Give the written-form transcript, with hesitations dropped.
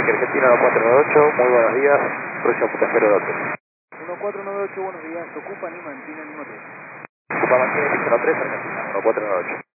Argentina 1498, muy buenos días, próximo pasajero de hotel. 1498, buenos días, ocupa Lima, Argentina, Lima 3. Ocupa Mantiene, Pista 3, Argentina, 1498.